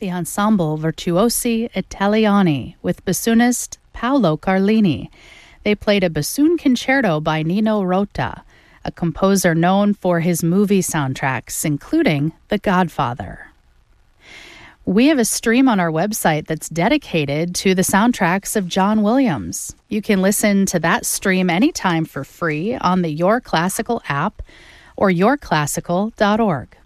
the Ensemble Virtuosi Italiani with bassoonist Paolo Carlini. They played a bassoon concerto by Nino Rota, a composer known for his movie soundtracks, including The Godfather. We have a stream on our website that's dedicated to the soundtracks of John Williams. You can listen to that stream anytime for free on the Your Classical app or yourclassical.org.